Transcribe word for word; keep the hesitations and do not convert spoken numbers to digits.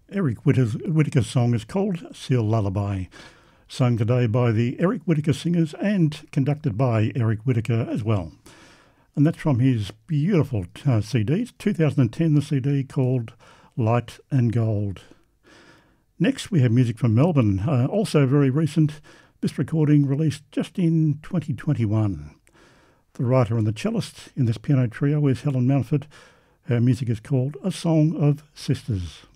Eric Whittaker's, Whittaker's song is called Seal Lullaby, sung today by the Eric Whittaker Singers and conducted by Eric Whittaker as well. And that's from his beautiful uh, C D, two thousand ten, the C D called Light and Gold. Next we have music from Melbourne, uh, also very recent, this recording released just in twenty twenty-one. The writer and the cellist in this piano trio is Helen Mountford. Her music is called A Song of Sisters.